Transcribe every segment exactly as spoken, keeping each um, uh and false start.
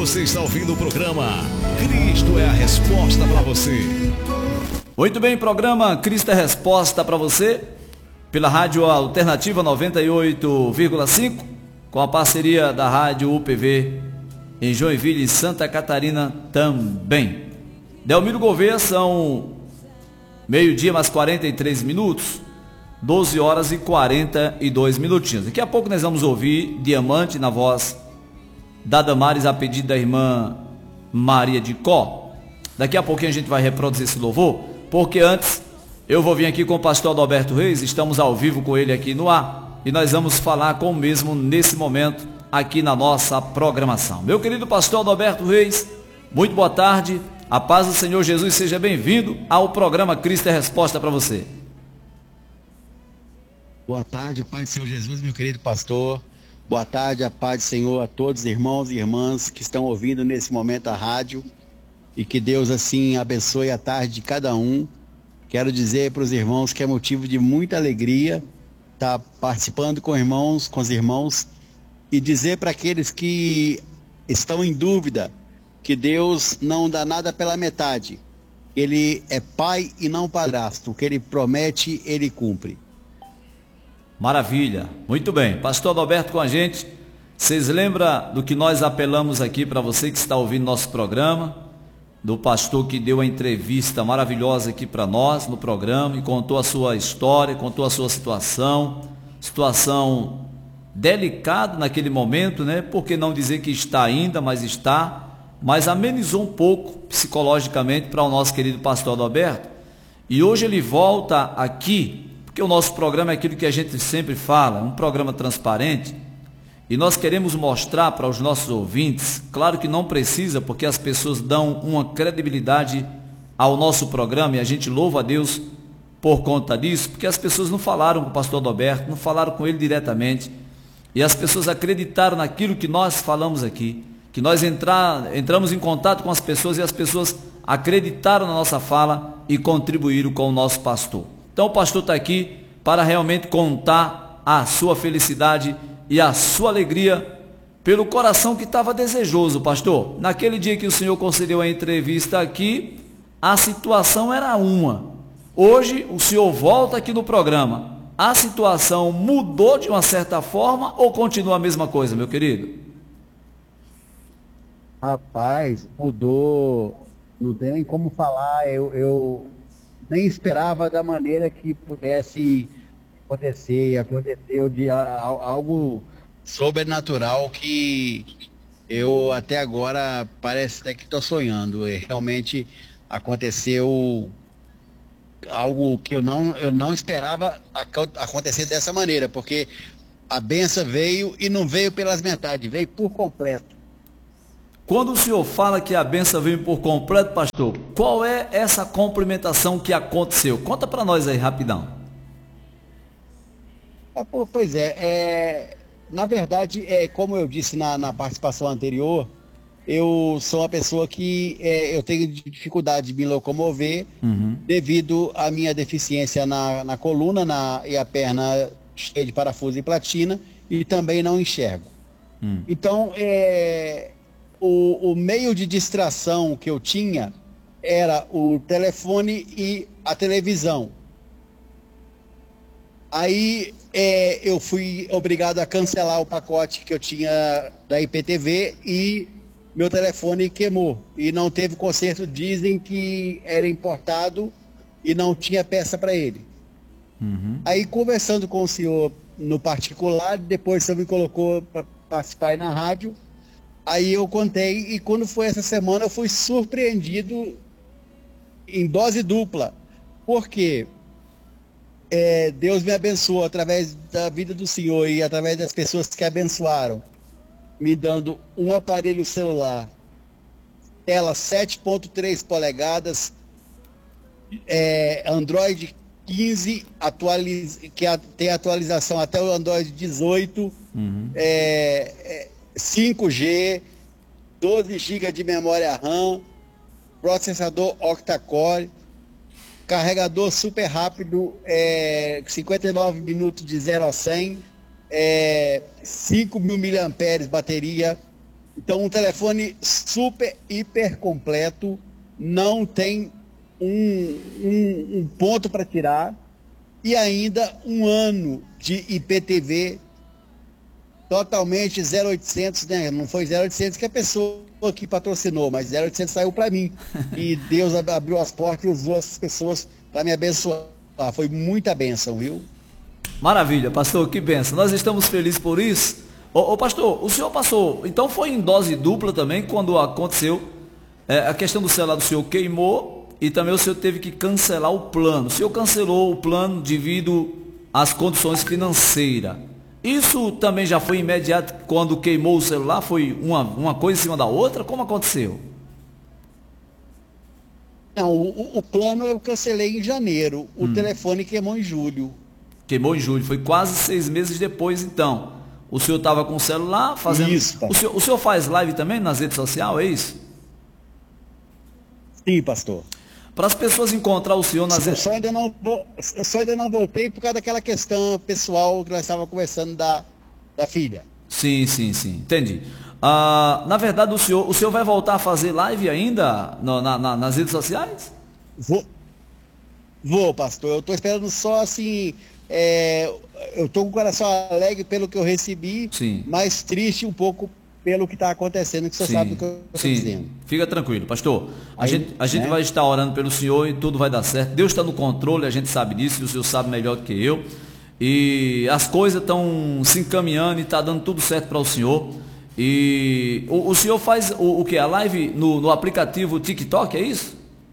Você está ouvindo o programa Cristo é a Resposta para você. Muito bem, programa Cristo é a Resposta para você, pela Rádio Alternativa noventa e oito vírgula cinco, com a parceria da Rádio U P V em Joinville e Santa Catarina também. Delmiro Gouveia, são meio-dia mais quarenta e três minutos, doze horas e quarenta e dois minutinhos. Daqui a pouco nós vamos ouvir Diamante na voz da Damares, a pedido da irmã Maria de Có. Daqui a pouquinho a gente vai reproduzir esse louvor, porque antes eu vou vir aqui com o pastor Adalberto Reis, estamos ao vivo com ele aqui no ar, e nós vamos falar com o mesmo nesse momento aqui na nossa programação. Meu querido pastor Adalberto Reis, muito boa tarde, a paz do Senhor Jesus, seja bem-vindo ao programa Cristo é Resposta para você. Boa tarde, Pai do Senhor Jesus, meu querido pastor. Boa tarde, a paz do Senhor a todos os irmãos e irmãs que estão ouvindo nesse momento a rádio, e que Deus assim abençoe a tarde de cada um. Quero dizer para os irmãos que é motivo de muita alegria estar participando com irmãos, com os irmãos, e dizer para aqueles que estão em dúvida que Deus não dá nada pela metade. Ele é pai e não padrasto. O que ele promete, ele cumpre. Maravilha, muito bem. Pastor Adalberto com a gente. Vocês lembram do que nós apelamos aqui para você que está ouvindo nosso programa? Do pastor que deu a entrevista maravilhosa aqui para nós no programa e contou a sua história, contou a sua situação, situação delicada naquele momento, né? Por que não dizer que está ainda, mas está, mas amenizou um pouco psicologicamente para o nosso querido pastor Adalberto. E hoje ele volta aqui, porque o nosso programa é aquilo que a gente sempre fala, um programa transparente, e nós queremos mostrar para os nossos ouvintes, claro que não precisa, porque as pessoas dão uma credibilidade ao nosso programa, e a gente louva a Deus por conta disso, porque as pessoas não falaram com o pastor Adalberto, não falaram com ele diretamente, e as pessoas acreditaram naquilo que nós falamos aqui, que nós entrar, entramos em contato com as pessoas, e as pessoas acreditaram na nossa fala e contribuíram com o nosso pastor. Então o pastor está aqui para realmente contar a sua felicidade e a sua alegria pelo coração que estava desejoso, pastor. Naquele dia que o senhor concedeu a entrevista aqui, a situação era uma. Hoje o senhor volta aqui no programa. A situação mudou de uma certa forma ou continua a mesma coisa, meu querido? Rapaz, mudou. Não tem nem como falar. Eu... eu... nem esperava da maneira que pudesse acontecer, e aconteceu de algo sobrenatural que eu até agora parece até que estou sonhando. E realmente aconteceu algo que eu não, eu não esperava acontecer dessa maneira, porque a benção veio e não veio pelas metades, veio por completo. Quando o senhor fala que a benção veio por completo, pastor, qual é essa complementação que aconteceu? Conta para nós aí, rapidão. Ah, pô, pois é, é, na verdade, é, como eu disse na, na participação anterior, eu sou uma pessoa que é, eu tenho dificuldade de me locomover, uhum, devido à minha deficiência na, na coluna na, e a perna cheia de parafuso e platina, e também não enxergo. Hum. Então, é... O, o meio de distração que eu tinha era o telefone e a televisão. Aí é, eu fui obrigado a cancelar o pacote que eu tinha da I P T V e meu telefone queimou. E não teve conserto, dizem que era importado e não tinha peça para ele. Uhum. Aí conversando com o senhor no particular, depois o senhor me colocou para participar aí na rádio. Aí eu contei, e quando foi essa semana eu fui surpreendido em dose dupla, porque é, Deus me abençoou através da vida do Senhor e através das pessoas que abençoaram, me dando um aparelho celular, tela sete ponto três polegadas, é, Android quinze, atualiz, que a, tem atualização até o Android dezoito, uhum, é, é, cinco G, doze gigas de memória RAM, processador octa-core, carregador super rápido, é, cinquenta e nove minutos de zero a cem, é, cinco mil miliamperes bateria, Então, um telefone super, hiper completo, não tem um, um, um ponto para tirar, e ainda um ano de I P T V totalmente zero oitocentos, né? Não foi zero oitocentos que a pessoa que patrocinou, mas zero oitocentos saiu para mim. E Deus abriu as portas e usou essas pessoas para me abençoar. Foi muita bênção, viu? Maravilha, pastor, que benção. Nós estamos felizes por isso. Ô, ô pastor, o senhor passou, então foi em dose dupla também quando aconteceu é, a questão do celular do senhor queimou e também o senhor teve que cancelar o plano. O senhor cancelou o plano devido às condições financeiras. Isso também já foi imediato quando queimou o celular? Foi uma, uma coisa em cima da outra? Como aconteceu? Não, o, o plano eu cancelei em janeiro. O hum. telefone queimou em julho. Queimou em julho. Foi quase seis meses depois, então. O senhor estava com o celular fazendo... Isso, o senhor, o senhor faz live também nas redes sociais, é isso? Sim, pastor. Para as pessoas encontrar o senhor nas redes... Eu só ainda não, eu só ainda não voltei por causa daquela questão pessoal que nós estávamos conversando da, da filha. Sim, sim, sim. Entendi. Ah, na verdade, o senhor, o senhor vai voltar a fazer live ainda no, na, na, nas redes sociais? Vou, vou pastor. Eu estou esperando só assim... É, eu estou com o coração alegre pelo que eu recebi, sim, mas triste um pouco pelo que está acontecendo, que você sabe do que eu estou dizendo. Fica tranquilo, pastor. A Aí, gente, a gente né? vai estar orando pelo senhor e tudo vai dar certo. Deus está no controle, a gente sabe disso, e o senhor sabe melhor do que eu. E as coisas estão se encaminhando e está dando tudo certo para o senhor. E o, o senhor faz o, o que? A live no, no aplicativo TikTok, é isso?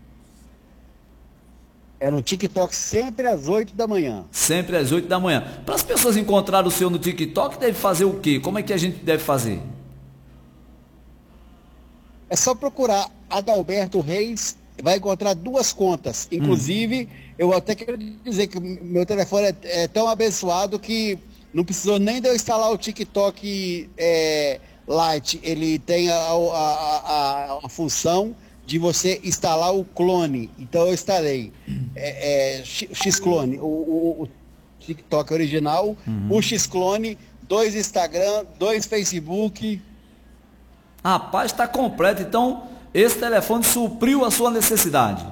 É no TikTok sempre às oito da manhã. Sempre às oito da manhã. Para as pessoas encontrarem o senhor no TikTok, deve fazer o quê? Como é que a gente deve fazer? É só procurar Adalberto Reis, vai encontrar duas contas. Inclusive, hum. eu até quero dizer que meu telefone é, é tão abençoado que não precisou nem de eu instalar o TikTok é, Lite. Ele tem a, a, a, a função de você instalar o clone. Então eu instalei é, é, X-Clone, o, o, o TikTok original, uhum. o X-Clone, dois Instagram, dois Facebook. Rapaz, está completo. Então, esse telefone supriu a sua necessidade.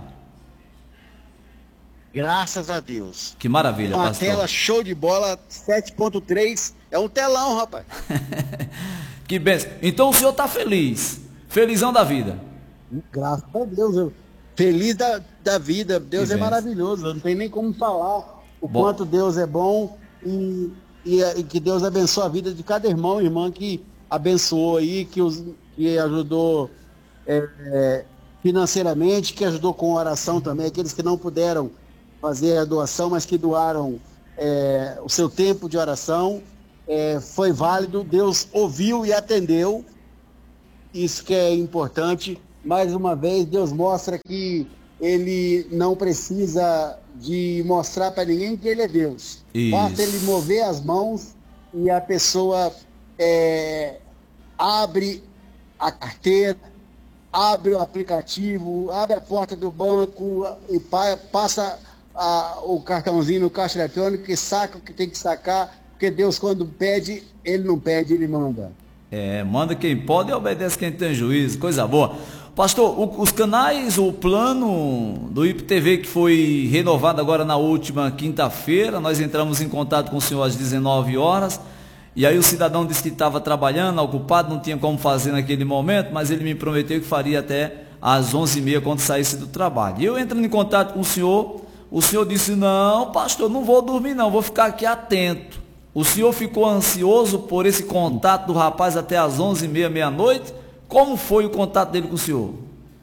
Graças a Deus. Que maravilha, uma pastor. Uma tela show de bola, sete ponto três, é um telão, rapaz. Que benção. Então o senhor está feliz, felizão da vida. Graças a Deus, eu, feliz da, da vida, Deus que é benção. Maravilhoso, eu não tenho nem como falar o bom. Quanto Deus é bom e, e, e que Deus abençoe a vida de cada irmão e irmã que abençoou aí, que, os, que ajudou é, é, financeiramente, que ajudou com oração também, aqueles que não puderam fazer a doação, mas que doaram é, o seu tempo de oração, é, foi válido, Deus ouviu e atendeu, isso que é importante. Mais uma vez, Deus mostra que Ele não precisa de mostrar para ninguém que Ele é Deus. Isso. Basta Ele mover as mãos e a pessoa é, abre a carteira, abre o aplicativo, abre a porta do banco e pa passa a, o cartãozinho no caixa eletrônico e saca o que tem que sacar, porque Deus, quando pede, Ele não pede, Ele manda. É, manda quem pode e obedece quem tem juízo, coisa boa. Pastor, o, os canais, o plano do I P T V que foi renovado agora na última quinta-feira, nós entramos em contato com o senhor às dezenove horas, e aí o cidadão disse que estava trabalhando, ocupado, não tinha como fazer naquele momento, mas ele me prometeu que faria até às onze e meia quando saísse do trabalho. E eu entrando em contato com o senhor, o senhor disse, não, pastor, não vou dormir não, vou ficar aqui atento. O senhor ficou ansioso por esse contato do rapaz até às onze e meia, meia-noite? Como foi o contato dele com o senhor?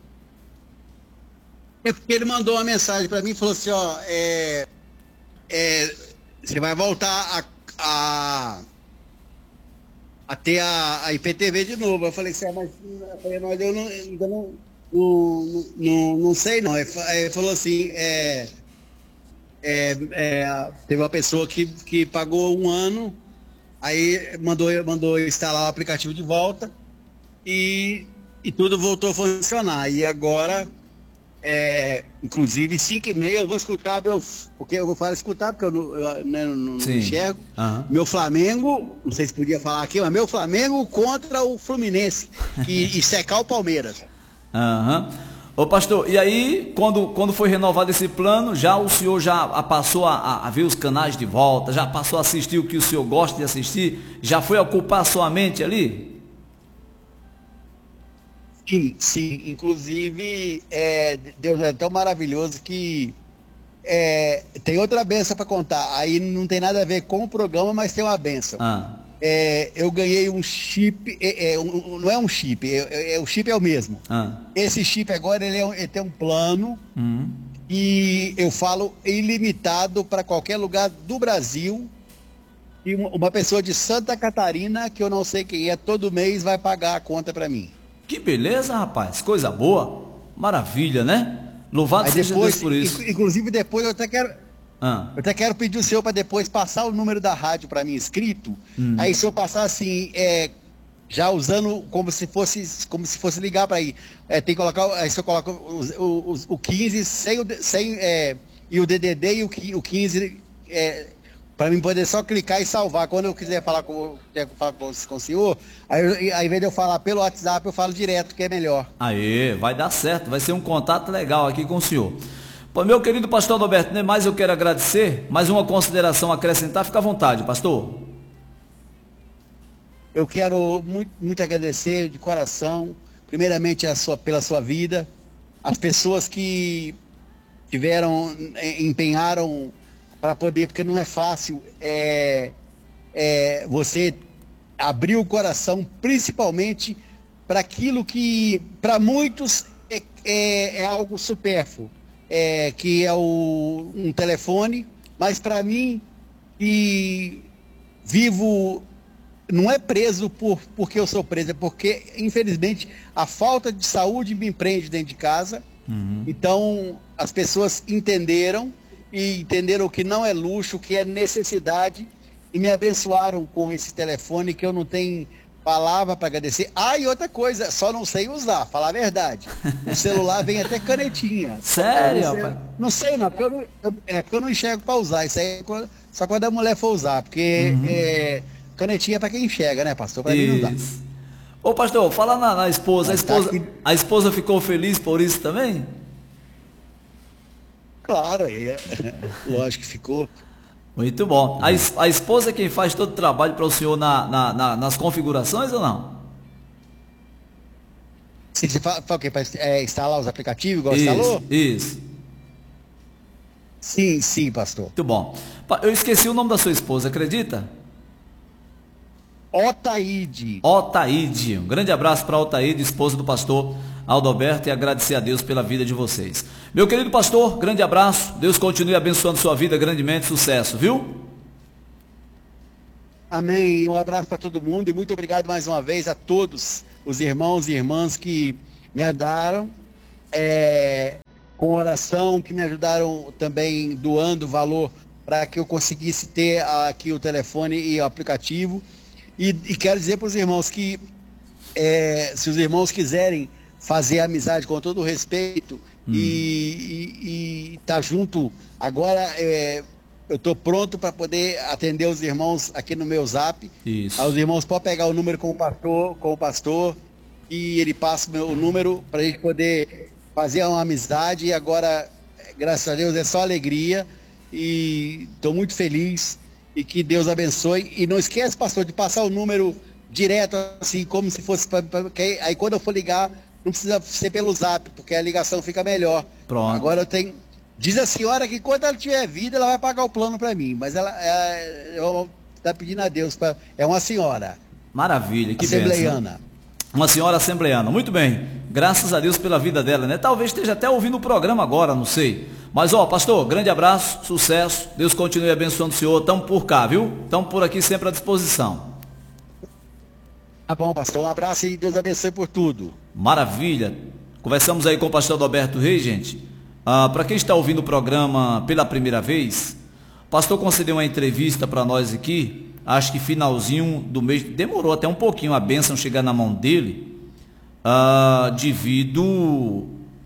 É porque ele mandou uma mensagem para mim e falou assim, ó, é, é, você vai voltar a, a, a ter a, a I P T V de novo. Eu falei assim, mas eu não, eu não, ainda não, não, não, não sei não. Ele falou assim, é, é, é, teve uma pessoa que, que pagou um ano, aí mandou, mandou instalar o aplicativo de volta, E, e tudo voltou a funcionar. E agora É, inclusive, cinco e meia eu vou escutar meu. Porque eu vou falar escutar, porque eu não, eu, né, não, não enxergo. Uhum. Meu Flamengo, não sei se podia falar aqui, mas meu Flamengo contra o Fluminense. E, e secar o Palmeiras. Aham. Uhum. Ô pastor, e aí, quando, quando foi renovado esse plano, já o senhor já passou a, a ver os canais de volta, já passou a assistir o que o senhor gosta de assistir, já foi ocupar sua mente ali? Sim, sim. Inclusive, é, Deus é tão maravilhoso que é, tem outra benção para contar. Aí não tem nada a ver com o programa, mas tem uma benção. Ah. É, eu ganhei um chip, é, é, um, não é um chip, é, é, o chip é o mesmo. Ah. Esse chip agora ele, é, ele tem um plano uhum. e eu falo ilimitado para qualquer lugar do Brasil. E uma pessoa de Santa Catarina, que eu não sei quem é, todo mês vai pagar a conta para mim. Que beleza, rapaz, coisa boa, maravilha, né? Louvado Aí seja depois, Deus por isso. Inclusive depois eu até quero... Ah. Eu até quero pedir o senhor para depois passar o número da rádio para mim escrito. Hum. Aí se eu passar assim, é, já usando como se fosse como se fosse ligar para aí. É, tem que colocar, aí se eu coloco o, o, o quinze sem o, sem, é, e o D D D e o, o quinze é, para mim poder só clicar e salvar. Quando eu quiser falar com, falar com, com o senhor, aí, aí ao invés de eu falar pelo WhatsApp, eu falo direto, que é melhor. Aí, vai dar certo, vai ser um contato legal aqui com o senhor. Pô, meu querido pastor Adalberto, nem mais eu quero agradecer, mais uma consideração a acrescentar, fica à vontade, pastor. Eu quero muito, muito agradecer de coração, primeiramente a sua, pela sua vida, as pessoas que tiveram, empenharam para poder, porque não é fácil, é, é, você abrir o coração, principalmente para aquilo que, para muitos, é, é, é algo supérfluo. É, que é o, um telefone, mas para mim, que vivo, não é preso por, porque eu sou preso, é porque, infelizmente, a falta de saúde me prende dentro de casa. Uhum. Então, as pessoas entenderam, e entenderam que não é luxo, que é necessidade, e me abençoaram com esse telefone que eu não tenho palavra para agradecer. Ah, e outra coisa, só não sei usar, falar a verdade. O celular vem até canetinha. Sério? Não sei, não sei não, porque eu não, eu, é porque eu não enxergo para usar. Isso aí é quando, só quando a mulher for usar, porque uhum. é, canetinha é para quem enxerga, né, pastor? Para mim não dá. Ô, pastor, fala na, na esposa. A esposa, tá a esposa ficou feliz por isso também? Claro, é, lógico que ficou. Muito bom. A, a esposa é quem faz todo o trabalho para o senhor na, na, na, nas configurações ou não? Sim, você fala, fala o quê? Para é, instalar os aplicativos, igual isso, instalou? Isso. Sim, sim, pastor. Muito bom. Eu esqueci o nome da sua esposa, acredita? Otaíde. Otaíde. Um grande abraço para a Otaíde, esposa do pastor Adalberto, e agradecer a Deus pela vida de vocês. Meu querido pastor, grande abraço. Deus continue abençoando sua vida grandemente. Sucesso, viu? Amém. Um abraço para todo mundo e muito obrigado mais uma vez a todos os irmãos e irmãs que me ajudaram é, com oração, que me ajudaram também doando valor para que eu conseguisse ter aqui o telefone e o aplicativo. E, e quero dizer para os irmãos que é, se os irmãos quiserem fazer amizade com todo o respeito hum. e estar tá junto, agora é, eu estou pronto para poder atender os irmãos aqui no meu zap. Isso. Os irmãos podem pegar o número com o pastor, com o pastor e ele passa o meu número para a gente poder fazer uma amizade. E agora, graças a Deus, é só alegria e estou muito feliz e que Deus abençoe. E não esquece, pastor, de passar o número direto, assim, como se fosse pra, pra, aí, aí quando eu for ligar, não precisa ser pelo zap, porque a ligação fica melhor. Pronto. Agora eu tenho... Diz a senhora que quando ela tiver vida, ela vai pagar o plano para mim, mas ela está pedindo a Deus, pra, é uma senhora. Maravilha, que assembleiana. Bênção. Uma senhora assembleiana, muito bem. Graças a Deus pela vida dela, né? Talvez esteja até ouvindo o programa agora, não sei. Mas, ó, pastor, grande abraço, sucesso. Deus continue abençoando o senhor. Estamos por cá, viu? Estamos por aqui sempre à disposição. Tá bom, pastor. Um abraço e Deus abençoe por tudo. Maravilha. Conversamos aí com o pastor Adalberto Reis, gente. Ah, para quem está ouvindo o programa pela primeira vez, o pastor concedeu uma entrevista para nós aqui, acho que finalzinho do mês, demorou até um pouquinho a bênção chegar na mão dele, ah, devido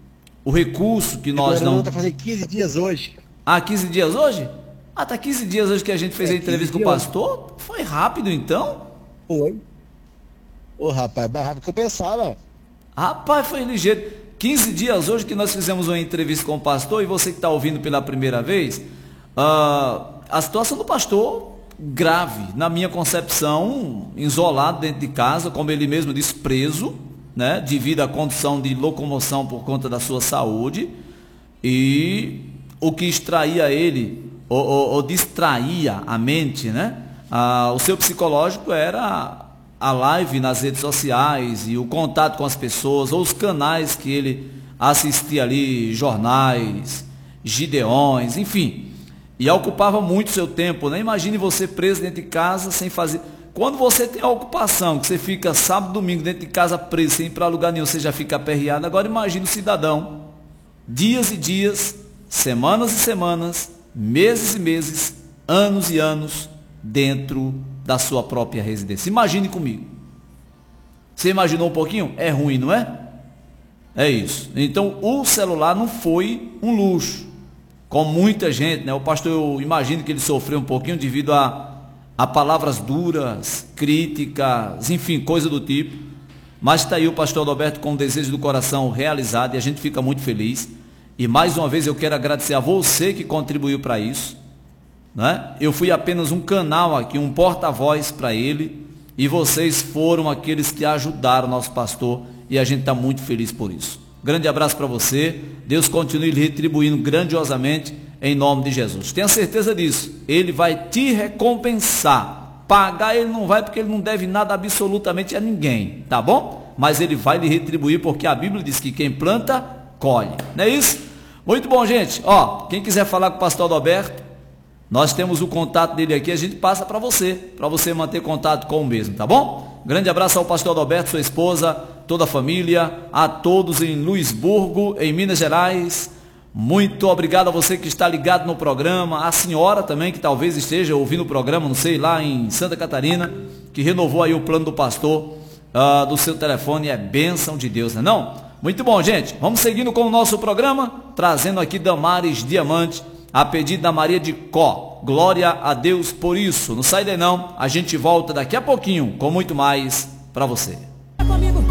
o recurso que nós Agora não... está fazendo quinze dias hoje. Ah, quinze dias hoje? Ah, tá quinze dias hoje que a gente fez É, a entrevista com o quinze dias. pastor? Foi rápido então? Foi. Ô, rapaz, mais rápido que eu pensava. Rapaz, foi ligeiro. quinze dias hoje que nós fizemos uma entrevista com o pastor, e você que está ouvindo pela primeira vez, ah, a situação do pastor, grave, na minha concepção, isolado dentro de casa, como ele mesmo disse, preso, né, devido à condição de locomoção por conta da sua saúde, e o que extraía ele, ou, ou, ou distraía a mente, né, ah, o seu psicológico era a live nas redes sociais e o contato com as pessoas, ou os canais que ele assistia ali, jornais, gideões, enfim, e ocupava muito seu tempo, né? Imagine você preso dentro de casa sem fazer... Quando você tem a ocupação, que você fica sábado, domingo dentro de casa preso, sem ir para lugar nenhum, você já fica aperreado. Agora imagine o cidadão, dias e dias, semanas e semanas, meses e meses, anos e anos, dentro da sua própria residência. Imagine comigo. Você imaginou um pouquinho? É ruim, não é? É isso. Então, o celular não foi um luxo, com muita gente, né? O pastor, eu imagino que ele sofreu um pouquinho devido a, a palavras duras, críticas, enfim, coisa do tipo. Mas está aí o pastor Adalberto com o desejo do coração realizado, e a gente fica muito feliz. E mais uma vez eu quero agradecer a você que contribuiu para isso, né? Eu fui apenas um canal aqui, um porta-voz para ele, e vocês foram aqueles que ajudaram o nosso pastor, e a gente está muito feliz por isso. Grande abraço para você, Deus continue lhe retribuindo grandiosamente em nome de Jesus. Tenha certeza disso, ele vai te recompensar. Pagar ele não vai, porque ele não deve nada absolutamente a ninguém, tá bom? Mas ele vai lhe retribuir, porque a Bíblia diz que quem planta, colhe, não é isso? Muito bom, gente. Ó, quem quiser falar com o pastor Adalberto, nós temos o contato dele aqui, a gente passa para você, para você manter contato com o mesmo, tá bom? Grande abraço ao pastor Adalberto, sua esposa, toda a família, a todos em Luisburgo, em Minas Gerais. Muito obrigado a você que está ligado no programa, a senhora também que talvez esteja ouvindo o programa, não sei, lá em Santa Catarina, que renovou aí o plano do pastor, uh, do seu telefone, é bênção de Deus, não é não? Muito bom, gente, vamos seguindo com o nosso programa, trazendo aqui Damares Diamante, a pedido da Maria de Có. Glória a Deus por isso. Não sai daí não, a gente volta daqui a pouquinho com muito mais para você.